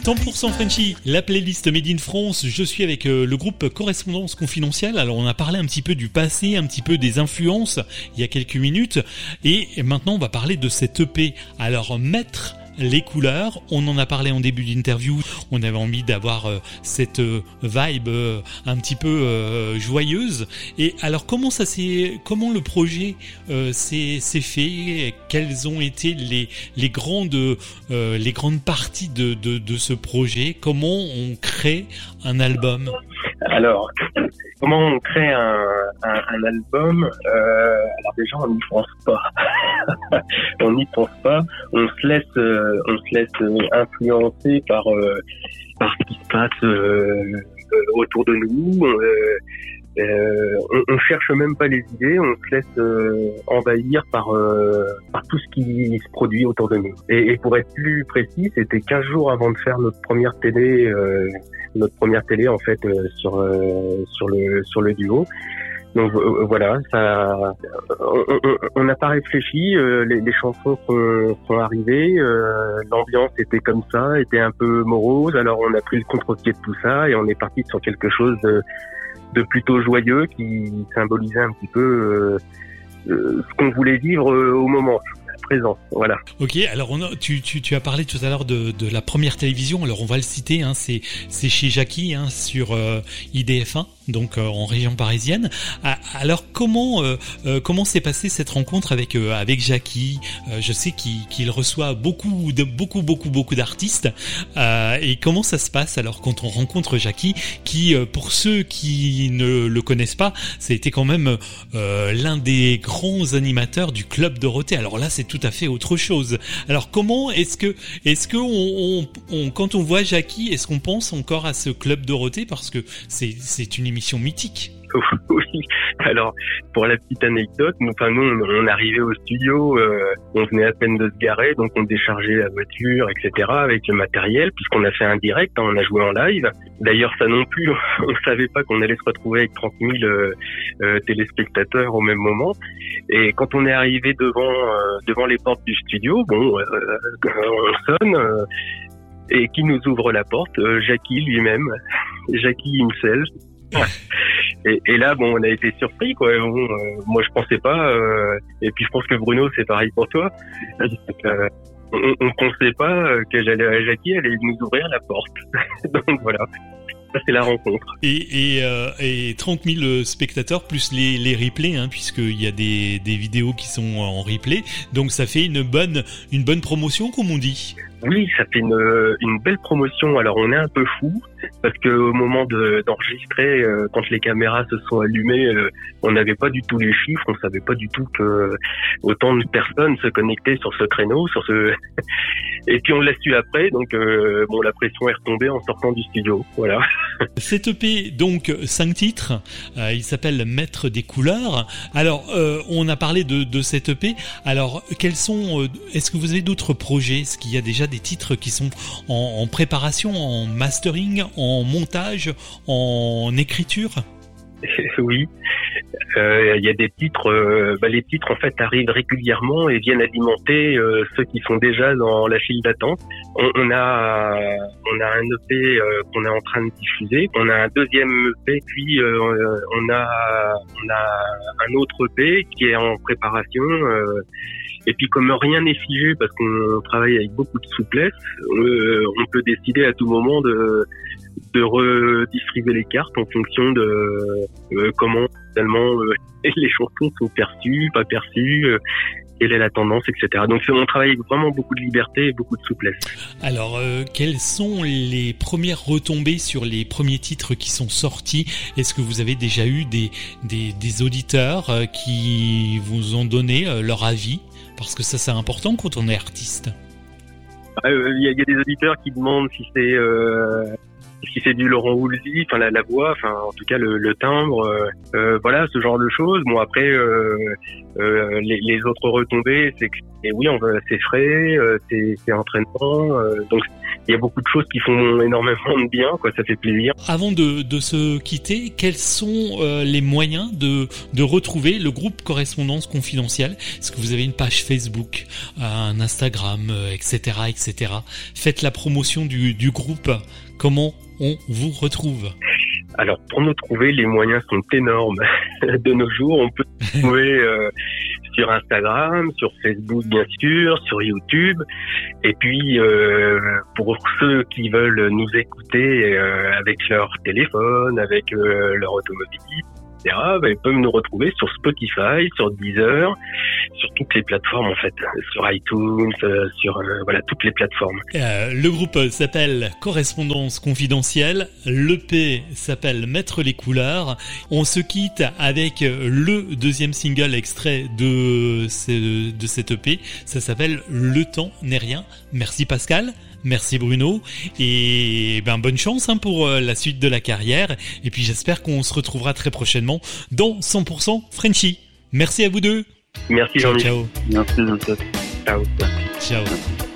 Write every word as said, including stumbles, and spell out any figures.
cent pour cent Frenchy, la playlist Made in France. Je suis avec euh, le groupe Correspondance Confidentielle. Alors on a parlé un petit peu du passé, un petit peu des influences il y a quelques minutes. Et maintenant on va parler de cette E P. Alors mettre les couleurs, on en a parlé en début d'interview, on avait envie d'avoir euh, cette euh, vibe euh, un petit peu euh, joyeuse. Et alors comment ça s'est, comment le projet euh, s'est, s'est fait, quelles ont été les les grandes euh, les grandes parties de, de de ce projet, comment on crée un album? Alors, comment on crée un, un, un album euh, Alors déjà, on n'y pense pas. on n'y pense pas. On se laisse, euh, on se laisse euh, influencer par euh, par ce qui se passe euh, autour de nous. Euh, euh, on, on cherche même pas les idées. On se laisse euh, envahir par euh, par tout ce qui se produit autour de nous. Et, et pour être plus précis, c'était quinze jours avant de faire notre première télé. Euh, notre première télé en fait euh, sur euh, sur le sur le duo. Donc euh, voilà, ça on n'a pas réfléchi, euh, les, les chansons sont, sont arrivées, euh, l'ambiance était comme ça, était un peu morose, alors on a pris le contre-pied de tout ça et on est parti sur quelque chose de, de plutôt joyeux qui symbolisait un petit peu euh, euh, ce qu'on voulait vivre euh, au moment présent. Voilà. Ok, alors on a, tu, tu, tu as parlé tout à l'heure de, de la première télévision, alors on va le citer, hein, c'est, c'est chez Jackie, hein, sur euh, I D F un, donc euh, en région parisienne. Ah, alors comment euh, euh, comment s'est passée cette rencontre avec euh, avec Jackie? euh, Je sais qu'il, qu'il reçoit beaucoup de beaucoup beaucoup beaucoup d'artistes. Euh, et comment ça se passe alors quand on rencontre Jackie, qui euh, pour ceux qui ne le connaissent pas, c'était quand même euh, l'un des grands animateurs du Club Dorothée. Alors là, c'est tout à fait autre chose. Alors comment est-ce que est-ce que on, on, on quand on voit Jackie, est-ce qu'on pense encore à ce Club Dorothée, parce que c'est c'est une émission mythique? Oui, alors pour la petite anecdote, nous, enfin nous, on, on arrivait au studio, euh, on venait à peine de se garer, donc on déchargeait la voiture, et cetera avec le matériel, puisqu'on a fait un direct, hein, on a joué en live. D'ailleurs, ça non plus, on savait pas qu'on allait se retrouver avec trente mille euh, euh, téléspectateurs au même moment. Et quand on est arrivé devant euh, devant les portes du studio, bon, euh, on sonne. Euh, et qui nous ouvre la porte? euh, Jackie lui-même, Jackie himself. Et, et là, bon, on a été surpris, quoi. Bon, euh, moi, je pensais pas. Euh, et puis, je pense que Bruno, c'est pareil pour toi. Euh, on, on pensait pas que j'allais, Jackie allait nous ouvrir la porte. Donc voilà. Ça, c'est la rencontre. Et, et, euh, et trente mille spectateurs plus les, les replays, hein, puisqu'il y a des, des vidéos qui sont en replay. Donc ça fait une bonne, une bonne promotion, comme on dit. Oui, ça fait une, une belle promotion. Alors on est un peu fou parce que au moment de, d'enregistrer, euh, quand les caméras se sont allumées, euh, on n'avait pas du tout les chiffres, on savait pas du tout que autant de personnes se connectaient sur ce créneau, sur ce. Et puis on l'a su après, donc euh, bon, la pression est retombée en sortant du studio. Voilà. Cette E P, donc cinq titres, euh, il s'appelle Maître des couleurs. Alors euh, on a parlé de, de cette E P. Alors quels sont, euh, est-ce que vous avez d'autres projets? Est-ce qu'il y a déjà des titres qui sont en, en préparation, en mastering, en montage, en écriture? Oui, il euh, y a des titres. Euh, bah, les titres en fait arrivent régulièrement et viennent alimenter euh, ceux qui sont déjà dans la file d'attente. On, on a on a un E P euh, qu'on est en train de diffuser. On a un deuxième E P, puis euh, on a on a un autre E P qui est en préparation. Euh, Et puis comme rien n'est figé parce qu'on travaille avec beaucoup de souplesse, euh, on peut décider à tout moment de de redistribuer les cartes en fonction de euh, comment finalement euh, les chansons sont perçues, pas perçues, euh, quelle est la tendance, et cetera. Donc on travaille avec vraiment beaucoup de liberté et beaucoup de souplesse. Alors euh, quelles sont les premières retombées sur les premiers titres qui sont sortis? Est-ce que vous avez déjà eu des des, des auditeurs euh, qui vous ont donné euh, leur avis? Parce que ça, c'est important quand on est artiste. Il euh, y, y a des auditeurs qui demandent si c'est euh, si c'est du Laurent Woolsey, enfin la, la voix, enfin en tout cas le, le timbre, euh, euh, voilà, ce genre de choses. Bon après, euh, euh, les, les autres retombées, c'est que et oui, on va, c'est frais, euh, c'est, c'est entraînant. Euh, donc il y a beaucoup de choses qui font énormément de bien, quoi. Ça fait plaisir. Avant de, de se quitter, quels sont euh, les moyens de, de retrouver le groupe Correspondance Confidentielle? Est-ce que vous avez une page Facebook, un Instagram, euh, et cetera, et cetera. Faites la promotion du, du groupe. Comment on vous retrouve? Alors, pour nous trouver, les moyens sont énormes. De nos jours, on peut nous trouver euh, sur Instagram, sur Facebook, bien sûr, sur YouTube. Et puis, euh, pour ceux qui veulent nous écouter euh, avec leur téléphone, avec euh, leur automobile, et cetera, bah, ils peuvent nous retrouver sur Spotify, sur Deezer, sur toutes les plateformes en fait, sur iTunes, euh, sur euh, voilà toutes les plateformes. Euh, le groupe s'appelle Correspondance Confidentielle, l'E P s'appelle Mettre les couleurs. On se quitte avec le deuxième single extrait de ce, de cette E P, ça s'appelle Le temps n'est rien. Merci Pascal. Merci Bruno et ben bonne chance hein, pour euh, la suite de la carrière et puis j'espère qu'on se retrouvera très prochainement dans cent pour cent Frenchy. Merci à vous deux. Merci ciao, Jean-Luc. ciao. Merci Jean-Luc. Ciao. Ciao.